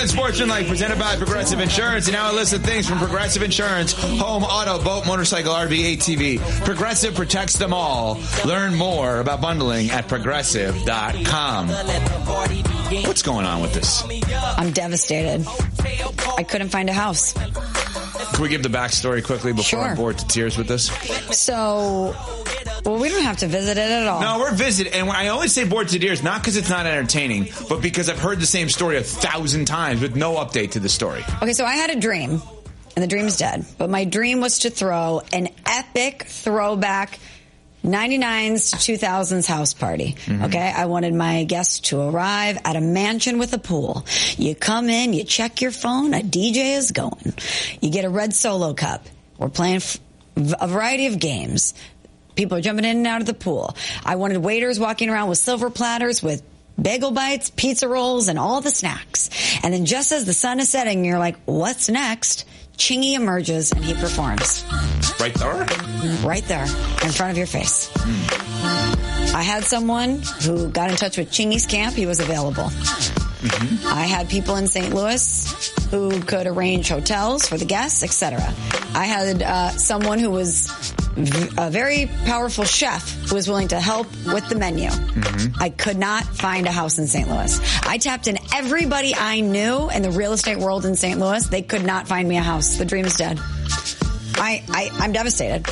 It's Fortune Life, presented by Progressive Insurance. And now a list of things from Progressive Insurance: home, auto, boat, motorcycle, RV, ATV. Progressive protects them all. Learn more about bundling at Progressive.com. What's going on with this? I'm devastated. I couldn't find a house. Can we give the backstory quickly before I'm bored to tears with this? So, well, we don't have to visit it at all. No, we're visiting. And I only say bored to tears, not because it's not entertaining, but because I've heard the same story 1,000 times with no update to the story. Okay, so I had a dream, and the dream's dead. But my dream was to throw an epic throwback 99s to 2000s house party. Okay, I wanted my guests to arrive at a mansion with a pool. You come in, you check your phone, a DJ is going. You get a red Solo cup. We're playing a variety of games. People are jumping in and out of the pool. I wanted waiters walking around with silver platters with bagel bites, pizza rolls, and all the snacks. And then just as the sun is setting, you're like, what's next? Chingy emerges and he performs. Right there? Right there, in front of your face. I had someone who got in touch with Chingy's camp. He was available. I had people in St. Louis who could arrange hotels for the guests, etc. I had someone who was a very powerful chef who was willing to help with the menu. I could not find a house in St. Louis. I tapped in everybody I knew in the real estate world in St. Louis. They could not find me a house. The dream is dead. I'm devastated.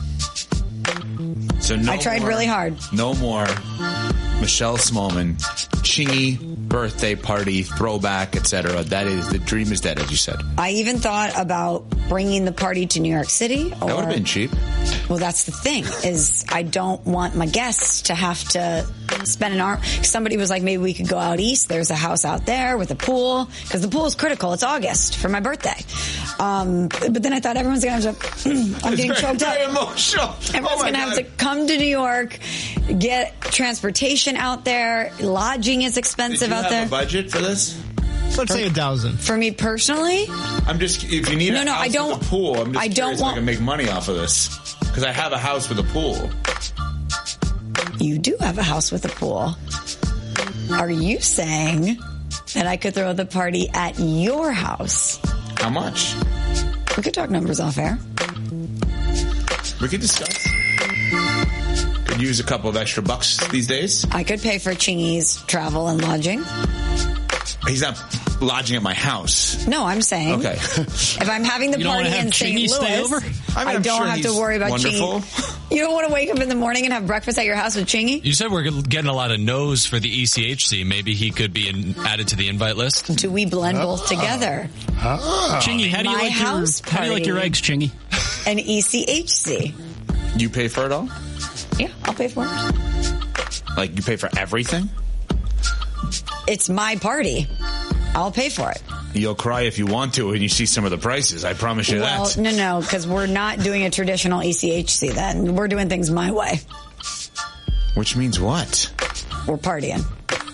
So I tried really hard. No more Michelle Smallman, Chingy birthday party, throwback, etc. That is, the dream is dead, as you said. I even thought about bringing the party to New York City. That would have been cheap. Well, that's the thing, is I don't want my guests to have to spend an hour. Somebody was like, maybe we could go out east. There's a house out there with a pool, because the pool is critical. It's August for my birthday. But then I thought everyone's going to have to, I'm getting choked up. Very emotional. Everyone's going to have to come to New York, get transportation out there. Lodging is expensive out there. Do you have a budget for this? Let's say 1,000. For me personally? I'm just, if you need a house with a pool, I'm just curious if I can make money off of this. Because I have a house with a pool. You do have a house with a pool. Are you saying that I could throw the party at your house? How much? We could talk numbers off air. We could discuss. Could use a couple of extra bucks these days. I could pay for Chingy's travel and lodging. He's not lodging at my house. No, I'm saying. Okay. If I'm having the party in St. Louis, stay over? I don't have to worry about wonderful. Chingy. You don't want to wake up in the morning and have breakfast at your house with Chingy? You said we're getting a lot of no's for the ECHC. Maybe he could be added to the invite list. Do we blend both together? Chingy, how do you like your eggs, Chingy? An ECHC. You pay for it all? Yeah, I'll pay for it. Like, you pay for everything? It's my party. I'll pay for it. You'll cry if you want to when you see some of the prices. I promise you that. Well, no, because we're not doing a traditional ECHC then. We're doing things my way. Which means what? We're partying.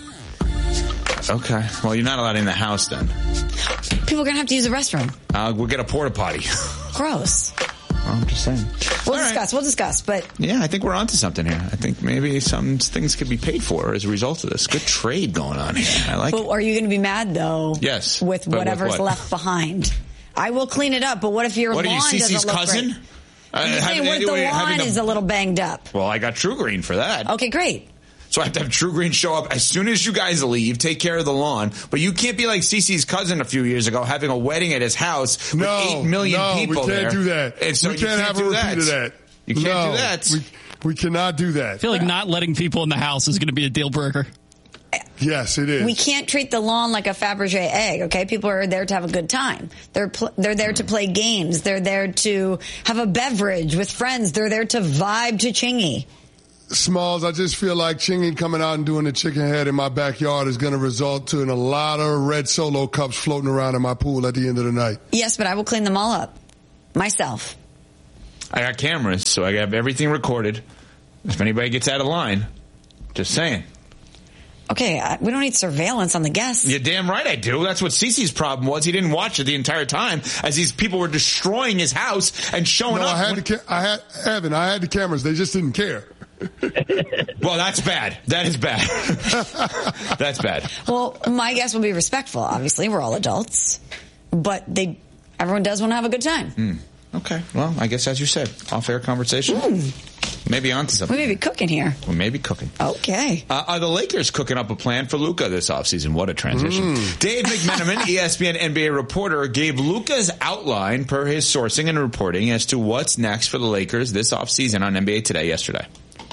Okay. Well, you're not allowed in the house then. People are going to have to use the restroom. We'll get a porta potty. Gross. I'm just saying. We'll discuss, but... Yeah, I think we're onto something here. I think maybe some things could be paid for as a result of this. Good trade going on here. I like it. Are you going to be mad, though? Yes. With whatever's left behind? I will clean it up, but what if your lawn doesn't look Cece's cousin? great? I'm just saying, what if the lawn is a little banged up? Well, I got True Green for that. Okay, great. So I have to have True Green show up as soon as you guys leave, take care of the lawn. But you can't be like Cece's cousin a few years ago, having a wedding at his house with 8 million people there. No, we can't do that. And so we can't have a repeat of that. You can't do that. We cannot do that. I feel like not letting people in the house is going to be a deal breaker. Yes, it is. We can't treat the lawn like a Fabergé egg, okay? People are there to have a good time. They're there to play games. They're there to have a beverage with friends. They're there to vibe to Chingy. Smalls, I just feel like Chingy coming out and doing the chicken head in my backyard is going to result in a lot of red Solo cups floating around in my pool at the end of the night. Yes, but I will clean them all up myself. I got cameras, so I have everything recorded. If anybody gets out of line, just saying. Okay, we don't need surveillance on the guests. You're damn right I do. That's what Cece's problem was. He didn't watch it the entire time as these people were destroying his house and showing up. I had the cameras. They just didn't care. Well, that's bad. That is bad. That's bad. Well, my guess would be respectful. Obviously, we're all adults, but everyone does want to have a good time. Okay. Well, I guess as you said, off-air conversation. Maybe onto something. We may be cooking here. We may be cooking. Okay. Are the Lakers cooking up a plan for Luka this offseason? What a transition. Dave McMenamin, ESPN NBA reporter, gave Luka's outline per his sourcing and reporting as to what's next for the Lakers this offseason on NBA Today yesterday.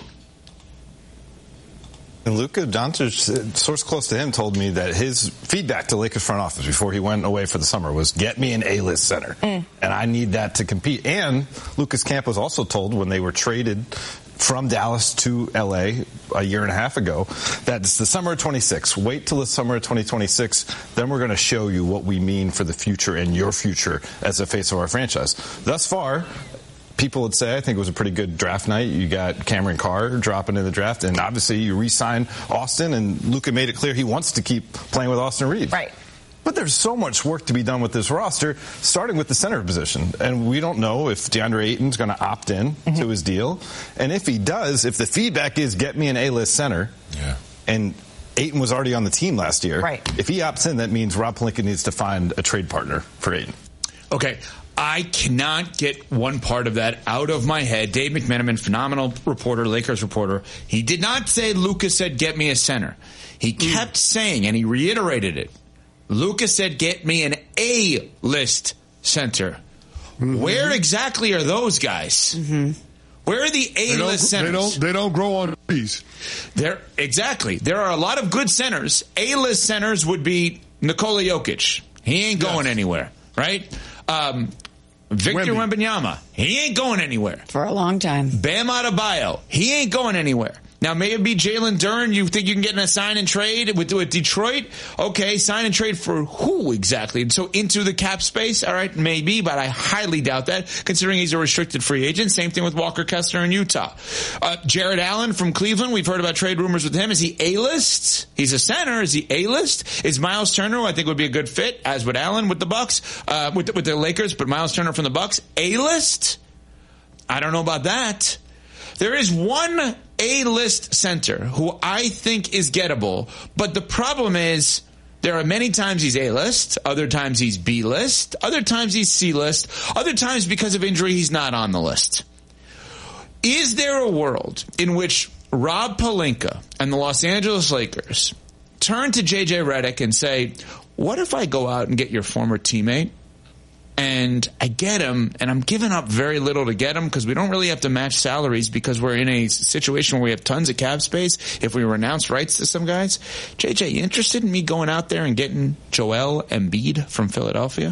And Luka Doncic, source close to him, told me that his feedback to Lakers front office before he went away for the summer was, get me an A-list center. And I need that to compete. And Luka's camp was also told when they were traded from Dallas to L.A. a year and a half ago that it's the summer of 26. Wait till the summer of 2026. Then we're going to show you what we mean for the future and your future as a face of our franchise. Thus far, people would say, I think it was a pretty good draft night. You got Cameron Carr dropping in the draft, and obviously you re-signed Austin, and Luka made it clear he wants to keep playing with Austin Reeves. Right. But there's so much work to be done with this roster, starting with the center position. And we don't know if DeAndre Ayton's going to opt in to his deal. And if he does, if the feedback is get me an A-list center, and Ayton was already on the team last year, if he opts in, that means Rob Pelinka needs to find a trade partner for Ayton. Okay. I cannot get one part of that out of my head. Dave McMenamin, phenomenal reporter, Lakers reporter. He did not say Luka said, get me a center. He kept saying, and he reiterated it, Luka said, get me an A-list center. Where exactly are those guys? Where are the A-list centers? They don't grow on trees. Exactly. There are a lot of good centers. A-list centers would be Nikola Jokic. He ain't going anywhere, right? Victor Wembanyama, he ain't going anywhere. For a long time. Bam Adebayo, he ain't going anywhere. Now, maybe Jalen Duren, you think you can get in a sign and trade with Detroit? Okay, sign and trade for who exactly? So into the cap space? All right, maybe, but I highly doubt that, considering he's a restricted free agent. Same thing with Walker Kessler in Utah. Jared Allen from Cleveland, we've heard about trade rumors with him. Is he A-list? He's a center. Is he A-list? Is Miles Turner, who I think would be a good fit, as would Allen with the Bucks, with the Lakers, but Miles Turner from the Bucks, A-list? I don't know about that. There is one A-list center who I think is gettable, but the problem is there are many times he's A-list, other times he's B-list, other times he's C-list, other times because of injury he's not on the list. Is there a world in which Rob Pelinka and the Los Angeles Lakers turn to J.J. Redick and say, what if I go out and get your former teammate? And I get him, and I'm giving up very little to get him because we don't really have to match salaries because we're in a situation where we have tons of cap space if we renounce rights to some guys. JJ, you interested in me going out there and getting Joel Embiid from Philadelphia?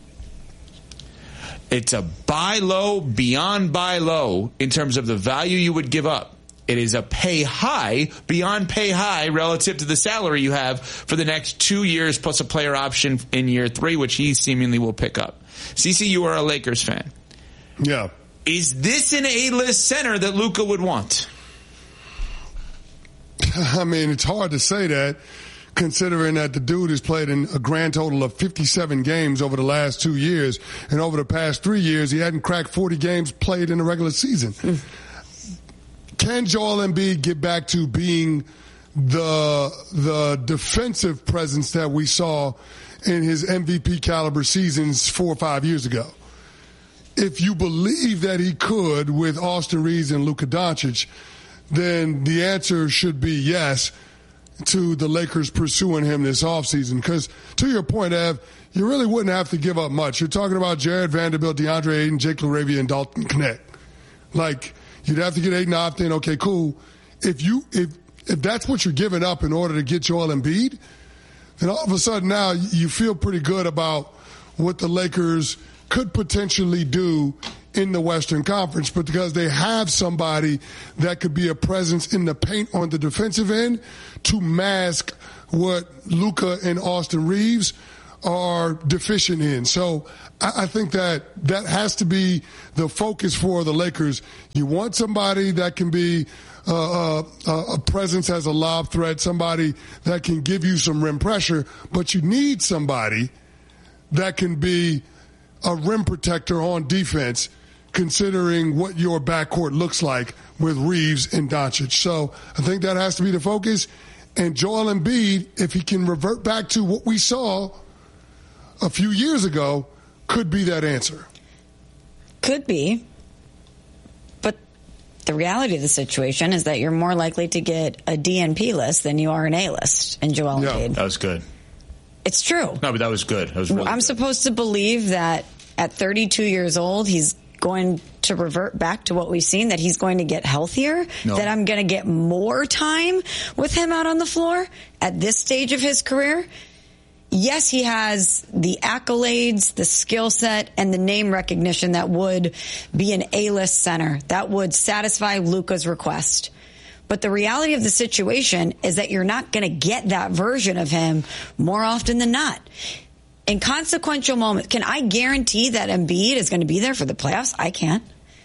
It's a buy low, beyond buy low in terms of the value you would give up. It is a pay high, beyond pay high relative to the salary you have for the next 2 years plus a player option in year 3, which he seemingly will pick up. CeCe, you are a Lakers fan. Yeah. Is this an A-list center that Luka would want? I mean, it's hard to say that, considering that the dude has played in a grand total of 57 games over the last 2 years, and over the past 3 years, he hadn't cracked 40 games played in the regular season. Can Joel Embiid get back to being the defensive presence that we saw in his MVP caliber seasons 4 or 5 years ago? If you believe that he could with Austin Reeves and Luka Doncic, then the answer should be yes to the Lakers pursuing him this offseason. Because to your point, Ev, you really wouldn't have to give up much. You're talking about Jared Vanderbilt, DeAndre Ayton, Jake LaRavia, and Dalton Knecht. Like, you'd have to get Ayton opt in. Okay, cool. If that's what you're giving up in order to get Joel Embiid, then all of a sudden now you feel pretty good about what the Lakers could potentially do in the Western Conference. But because they have somebody that could be a presence in the paint on the defensive end to mask what Luka and Austin Reeves are deficient in. So I think that has to be the focus for the Lakers. You want somebody that can be a presence as a lob threat, somebody that can give you some rim pressure, but you need somebody that can be a rim protector on defense considering what your backcourt looks like with Reeves and Doncic. So I think that has to be the focus. And Joel Embiid, if he can revert back to what we saw a few years ago, could be that answer. Could be. But the reality of the situation is that you're more likely to get a DNP list than you are an A list in Joel Embiid. That was good. It's true. No, but that was good. That was really I'm good. supposed to believe that at 32 years old, he's going to revert back to what we've seen, that he's going to get healthier, that I'm going to get more time with him out on the floor at this stage of his career. Yes, he has the accolades, the skill set, and the name recognition that would be an A-list center, that would satisfy Luka's request. But the reality of the situation is that you're not going to get that version of him more often than not. In consequential moments, can I guarantee that Embiid is going to be there for the playoffs? I can't.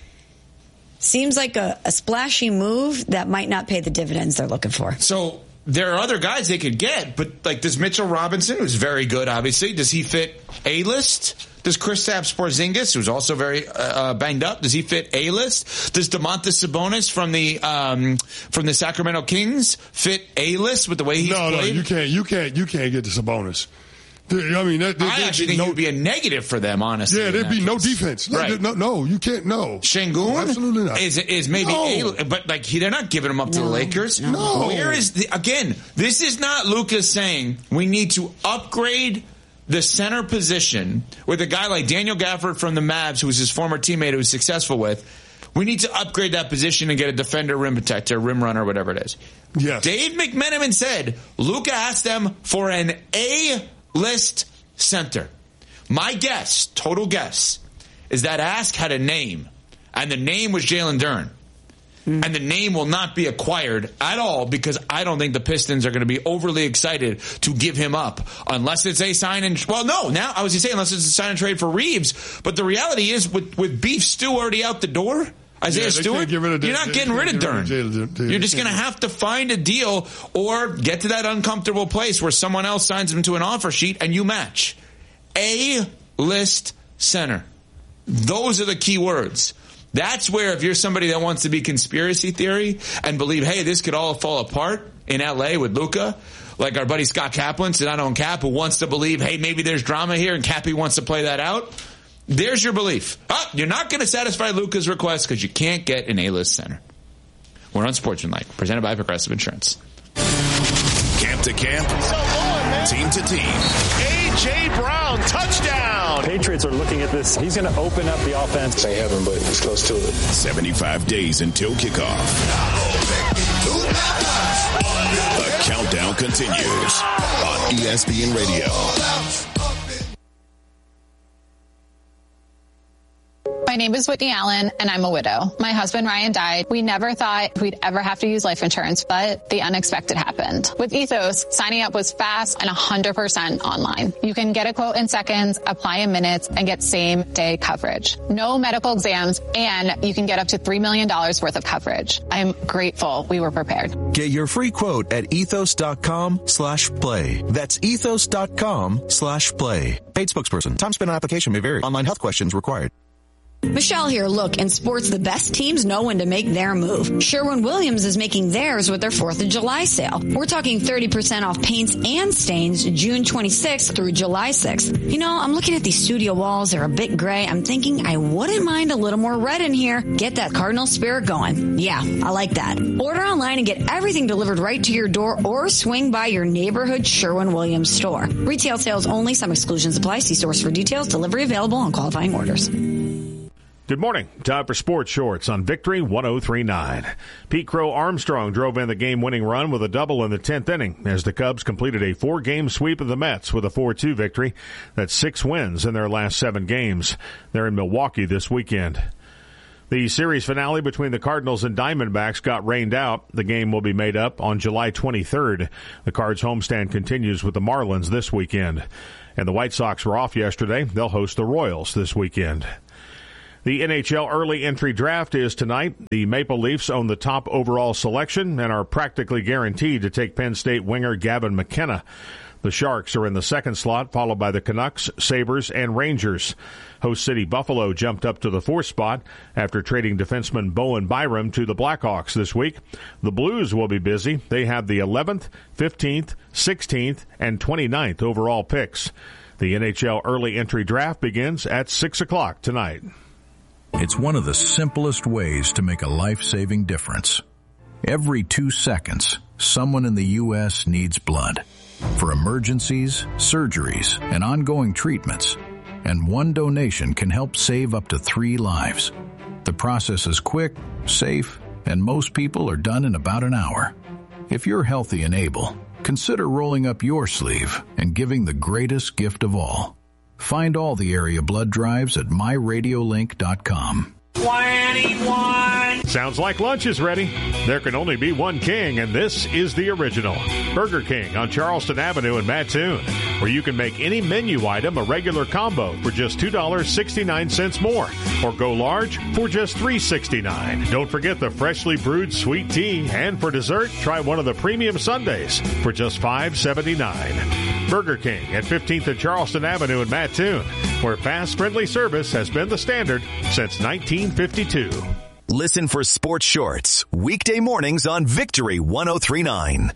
Seems like a splashy move that might not pay the dividends they're looking for. So there are other guys they could get, but like, does Mitchell Robinson, who's very good, obviously, does he fit A-list? Does Kristaps Porzingis, who's also very banged up, does he fit A-list? Does Domantas Sabonis from the Sacramento Kings fit A-list with the way he's played? No, you can't get to Sabonis. I mean, I actually think it would be a negative for them, honestly. Yeah, there'd be no defense. Right. No, you can't. No. Şengün? Absolutely not. Is maybe but like they're not giving him up to the Lakers. No. Where is again? This is not Luka saying we need to upgrade the center position with a guy like Daniel Gafford from the Mavs, who was his former teammate, who was successful with. We need to upgrade that position and get a defender, rim protector, rim runner, whatever it is. Yes. Dave McMenamin said Luka asked them for an A-list center. My guess, total guess, is that ask had a name, and the name was Jalen Duren. And the name will not be acquired at all because I don't think the Pistons are going to be overly excited to give him up unless it's a sign and now I was going to say unless it's a sign and trade for Reeves. But the reality is with Beef Stew already out the door, Isaiah Stewart, you're not getting rid of Duren. You're just going to have to find a deal or get to that uncomfortable place where someone else signs him to an offer sheet and you match. A-list center. Those are the key words. That's where if you're somebody that wants to be conspiracy theory and believe, hey, this could all fall apart in L.A. with Luka, like our buddy Scott Kaplan, Sedano on Cap, who wants to believe, hey, maybe there's drama here and Cappy wants to play that out. There's your belief. You're not going to satisfy Luka's request because you can't get an A-list center. We're Unsportsmanlike, presented by Progressive Insurance. Camp to camp, team to team. A.J. Brown, touchdown! Patriots are looking at this. He's going to open up the offense. Ain't heaven, but it's close to it. 75 days until kickoff. The countdown continues on ESPN Radio. My name is Whitney Allen, and I'm a widow. My husband, Ryan, died. We never thought we'd ever have to use life insurance, but the unexpected happened. With Ethos, signing up was fast and 100% online. You can get a quote in seconds, apply in minutes, and get same-day coverage. No medical exams, and you can get up to $3 million worth of coverage. I'm grateful we were prepared. Get your free quote at ethos.com/play. That's ethos.com/play. Paid spokesperson. Time spent on application may vary. Online health questions required. Michelle here. Look, in sports, the best teams know when to make their move. Sherwin-Williams is making theirs with their 4th of July sale. We're talking 30% off paints and stains June 26th through July 6th. You know, I'm looking at these studio walls. They're a bit gray. I'm thinking I wouldn't mind a little more red in here. Get that Cardinal spirit going. Yeah, I like that. Order online and get everything delivered right to your door or swing by your neighborhood Sherwin-Williams store. Retail sales only. Some exclusions apply. See stores for details. Delivery available on qualifying orders. Good morning. Time for Sports Shorts on Victory 103.9. Pete Crow Armstrong drove in the game-winning run with a double in the 10th inning as the Cubs completed a 4-game sweep of the Mets with a 4-2 victory. That's 6 wins in their last 7 games. They're in Milwaukee this weekend. The series finale between the Cardinals and Diamondbacks got rained out. The game will be made up on July 23rd. The Cards homestand continues with the Marlins this weekend. And the White Sox were off yesterday. They'll host the Royals this weekend. The NHL early entry draft is tonight. The Maple Leafs own the top overall selection and are practically guaranteed to take Penn State winger Gavin McKenna. The Sharks are in the second slot, followed by the Canucks, Sabres, and Rangers. Host city Buffalo jumped up to the fourth spot after trading defenseman Bowen Byram to the Blackhawks this week. The Blues will be busy. They have the 11th, 15th, 16th, and 29th overall picks. The NHL early entry draft begins at 6 o'clock tonight. It's one of the simplest ways to make a life-saving difference. Every 2 seconds, someone in the U.S. needs blood for emergencies, surgeries, and ongoing treatments. And one donation can help save up to 3 lives. The process is quick, safe, and most people are done in about an hour. If you're healthy and able, consider rolling up your sleeve and giving the greatest gift of all. Find all the area blood drives at myradiolink.com. 21. Sounds like lunch is ready. There can only be one king, and this is the original. Burger King on Charleston Avenue in Mattoon, where you can make any menu item a regular combo for just $2.69 more, or go large for just $3.69. Don't forget the freshly brewed sweet tea, and for dessert, try one of the premium sundaes for just $5.79. Burger King at 15th and Charleston Avenue in Mattoon, where fast, friendly service has been the standard since 1952. Listen for Sports Shorts weekday mornings on Victory 103.9.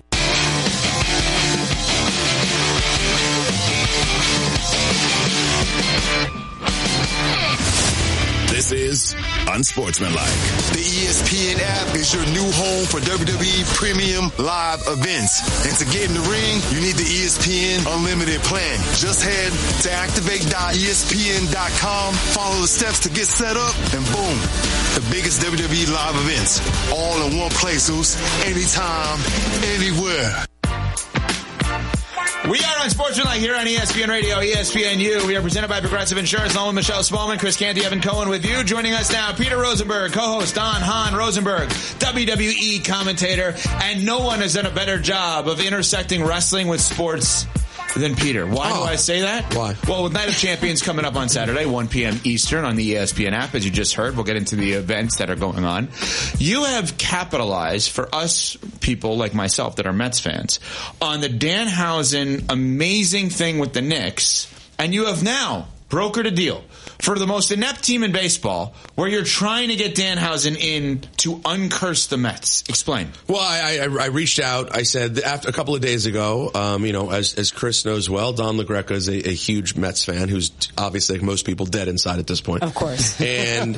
This is Unsportsmanlike. The ESPN app is your new home for WWE Premium Live events. And to get in the ring, you need the ESPN Unlimited plan. Just head to activate.espn.com, follow the steps to get set up, and boom, the biggest WWE live events. All in one place, Zeus. Anytime, anywhere. We are Unsportsmanlike here on ESPN Radio, ESPNU. We are presented by Progressive Insurance, along with Michelle Spallman, Chris Canty, Evan Cohen with you. Joining us now, Peter Rosenberg, co-host Don Hahn Rosenberg, WWE commentator, and no one has done a better job of intersecting wrestling with sports than Peter. Why do I say that? Why? Well, with Night of Champions coming up on Saturday, 1 p.m. Eastern on the ESPN app, as you just heard. We'll get into the events that are going on. You have capitalized, for us people like myself that are Mets fans, on the Danhausen amazing thing with the Knicks, and you have now brokered a deal for the most inept team in baseball where you're trying to get Danhausen in to uncurse the Mets. Explain. Well, I reached out. I said after a couple of days ago, as Chris knows well, Don LaGreca is a huge Mets fan who's obviously, like most people, dead inside at this point. Of course. And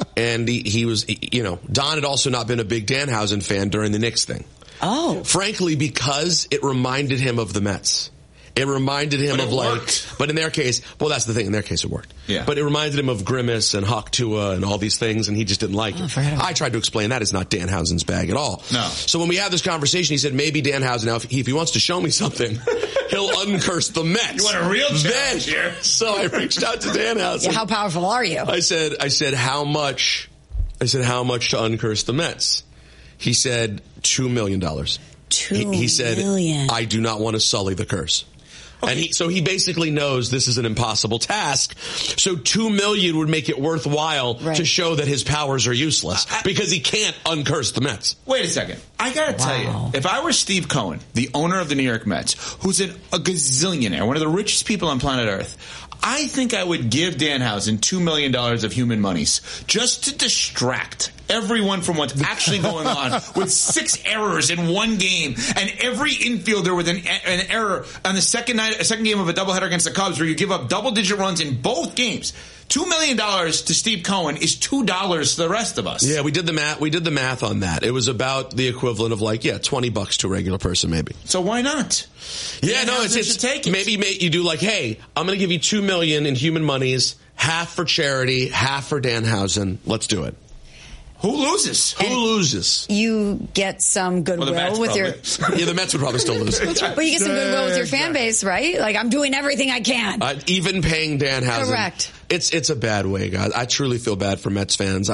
he was, Don had also not been a big Danhausen fan during the Knicks thing. Oh. Frankly, because it reminded him of the Mets. It reminded him of but in their case, well, that's the thing. In their case, it worked. Yeah. But it reminded him of Grimace and Hawk Tua and all these things, and he just didn't like it. I tried to explain that is not Danhausen's bag at all. No. So when we had this conversation, he said maybe Danhausen, now if he wants to show me something, he'll uncurse the Mets. You want a real challenge here? So I reached out to Danhausen. Yeah, how powerful are you? I said how much to uncurse the Mets? He said $2 million. He said, I do not want to sully the curse. Okay. And he basically knows this is an impossible task. So $2 million would make it worthwhile to show that his powers are useless because he can't uncurse the Mets. Wait a second. I gotta tell you, if I were Steve Cohen, the owner of the New York Mets, who's a gazillionaire, one of the richest people on planet Earth, I think I would give Danhausen $2 million of human monies just to distract everyone from what's actually going on with 6 errors in one game and every infielder with an error on the second game of a doubleheader against the Cubs where you give up double-digit runs in both games. $2 million to Steve Cohen is $2 to the rest of us. Yeah, we did the math on that. It was about the equivalent of $20 to a regular person, maybe. So why not? Yeah, no, it's take it. Maybe you do hey, I'm going to give you $2 million in human monies, half for charity, half for Danhausen. Let's do it. Who loses? Who loses? You get some goodwill with your... Yeah, the Mets would probably still lose. But you get some goodwill with your fan base, right? I'm doing everything I can. Even paying Danhausen. Correct. It's a bad way, guys. I truly feel bad for Mets fans.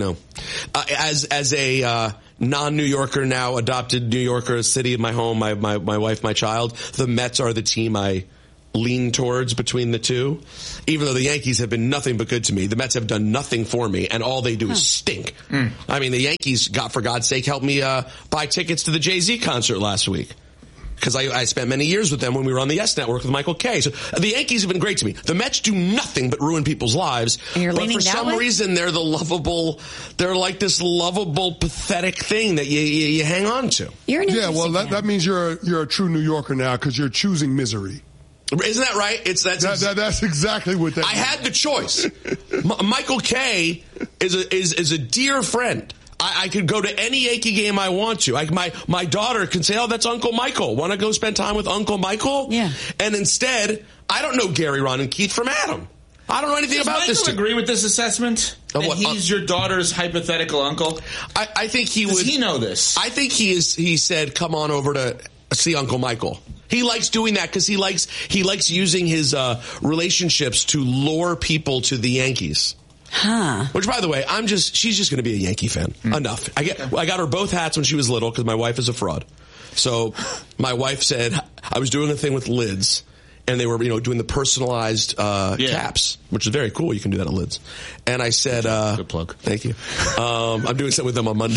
As a non-New Yorker now, adopted New Yorker, a city of my home, my wife, my child, the Mets are the team I lean towards between the two. Even though the Yankees have been nothing but good to me, the Mets have done nothing for me, and all they do is stink. I mean, the Yankees, for God's sake, helped me buy tickets to the Jay-Z concert last week. because I spent many years with them when we were on the Yes Network with Michael Kay. So the Yankees have been great to me. The Mets do nothing but ruin people's lives. And you're but leaning for that some way? reason, they're like this lovable, pathetic thing that you hang on to. You're an interesting well, that means you're a true New Yorker now because you're choosing misery. Isn't that right? That's exactly what that I had the choice. Michael Kay is a dear friend. I could go to any Yankee game I want to. My daughter can say, "Oh, that's Uncle Michael. Want to go spend time with Uncle Michael?" Yeah. And instead, I don't know Gary, Ron, and Keith from Adam. I don't know anything about this. Does Michael agree with this assessment? That he's your daughter's hypothetical uncle? I think he would. Does he know this? I think he said, "Come on over to see Uncle Michael." He likes doing that because he likes using his relationships to lure people to the Yankees. Huh. Which, by the way, she's just going to be a Yankee fan. Enough. I got her both hats when she was little because my wife is a fraud. So my wife said, I was doing a thing with Lids, and they were, doing the personalized caps, which is very cool. You can do that on Lids. And I said, good plug. Thank you. I'm doing something with them on Monday.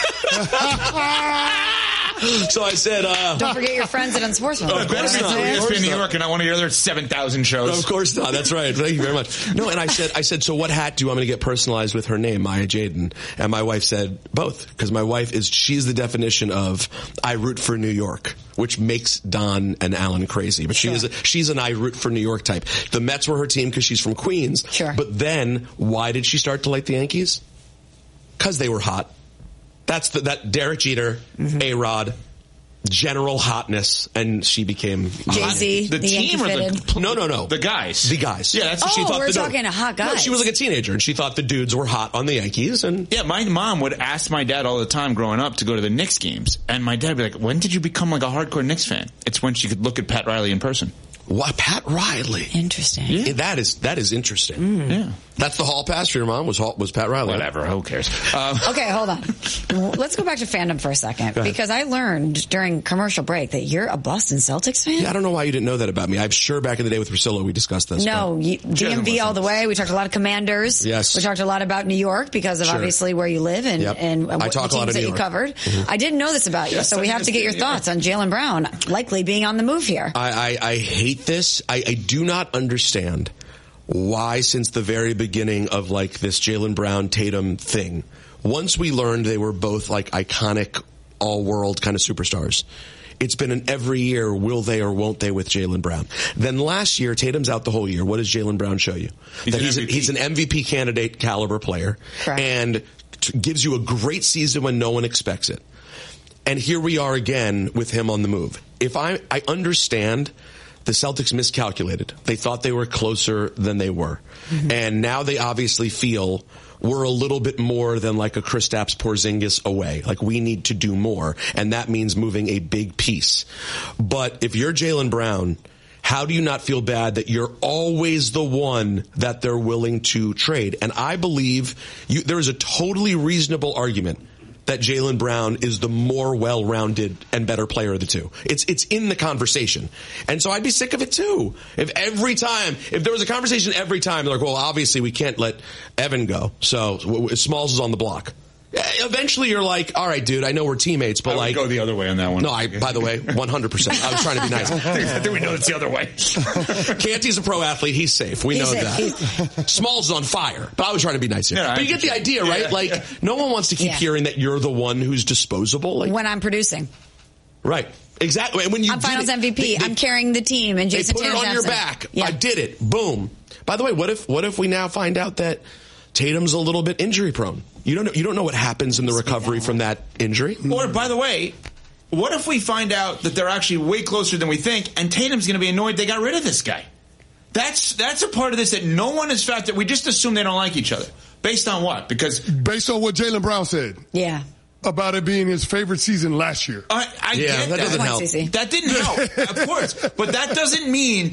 So I said, don't forget your friends at Unsportsmanlike. Of course not. ESPN New York and not one of your other 7,000 shows. Of course not. That's right. Thank you very much. No, and I said, so what hat do you want me to get personalized with her name, Maya Jaden? And my wife said both, because my wife she's the definition of I root for New York, which makes Don and Alan crazy. But she's an I root for New York type. The Mets were her team because she's from Queens. Sure. But then, why did she start to like the Yankees? Because they were hot. That's that Derek Jeter, A-Rod, general hotness, and she became Jay-Z, the team or No. The guys. The guys. Yeah, that's what she thought. We're talking to hot guys. No, she was like a teenager, and she thought the dudes were hot on the Yankees. And yeah, my mom would ask my dad all the time growing up to go to the Knicks games, and my dad would be like, "When did you become like a hardcore Knicks fan?" It's when she could look at Pat Riley in person. What, Pat Riley? Interesting. Yeah. That is interesting. Yeah. That's the hall pass for your mom was Pat Riley. Whatever. Who cares? Okay, hold on. Let's go back to fandom for a second because I learned during commercial break that you're a Boston Celtics fan. Yeah, I don't know why you didn't know that about me. I'm sure back in the day with Priscilla we discussed this. No, DMV all the way. We talked a lot of Commanders. Yes. We talked a lot about New York because of obviously where you live and I what talk the a lot teams of that you covered. Mm-hmm. I didn't know this about you, so we have to get your thoughts on Jaylen Brown likely being on the move here. I hate this. I do not understand why, since the very beginning of like this Jaylen Brown Tatum thing, once we learned they were both like iconic all-world kind of superstars, it's been an every year, will they or won't they with Jaylen Brown. Then last year, Tatum's out the whole year. What does Jaylen Brown show you? He's an MVP candidate caliber player. Correct. And gives you a great season when no one expects it. And here we are again with him on the move. If I understand the Celtics miscalculated. They thought they were closer than they were. Mm-hmm. And now they obviously feel we're a little bit more than like a Kristaps Porzingis away. Like we need to do more. And that means moving a big piece. But if you're Jaylen Brown, how do you not feel bad that you're always the one that they're willing to trade? And I believe there is a totally reasonable argument that Jaylen Brown is the more well-rounded and better player of the two. It's in the conversation. And so I'd be sick of it too. If there was a conversation every time, they're like, well, obviously we can't let Evan go. So Smalls is on the block. Eventually you're like, all right, dude, I know we're teammates, but I would go the other way on that one. No, by the way, 100%. I was trying to be nice. I think we know it's the other way. Canty's a pro athlete. He's safe. We know that. Smalls is on fire, but I was trying to be nice here. Yeah, but you get the idea, right? Yeah. Like, no one wants to keep hearing that you're the one who's disposable. Like, when I'm producing. Right. Exactly. And when I'm Finals MVP. I'm carrying the team, and Jason Tatum's Tatum's on your back. Yeah. I did it. Boom. By the way, what if we now find out that Tatum's a little bit injury prone? You don't know what happens in the recovery from that injury. Or, by the way, what if we find out that they're actually way closer than we think, and Tatum's going to be annoyed they got rid of this guy? That's a part of this that no one has factored. We just assume they don't like each other. Based on what? Based on what Jaylen Brown said. Yeah. About it being his favorite season last year. I get that. Doesn't help. That didn't help, of course. But that doesn't mean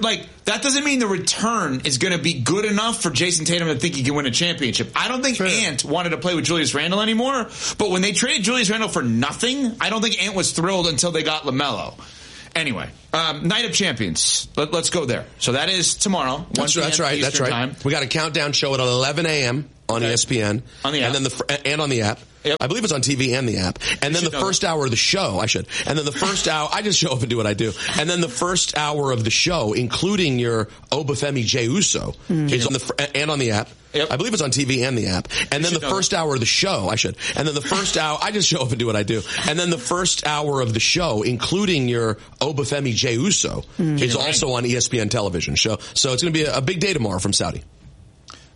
the return is going to be good enough for Jason Tatum to think he can win a championship. I don't think Ant wanted to play with Julius Randle anymore. But when they traded Julius Randle for nothing, I don't think Ant was thrilled until they got LaMelo. Anyway, Night of Champions. Let's go there. So that is tomorrow. That's right. Time. We got a countdown show at 11 a.m. on ESPN. On the app. And then and on the app. Yep. I believe it's on TV and the app. And then the first hour of the show, And then the first hour, I just show up and do what I do. And then the first hour of the show, including your Obafemi Jey Uso, is on and on the app. Yep. I believe it's on TV and the app. And then the first hour of the show, And then the first hour, I just show up and do what I do. And then the first hour of the show, including your Obafemi Jey Uso, is also on ESPN television show. So it's going to be a big day tomorrow from Saudi.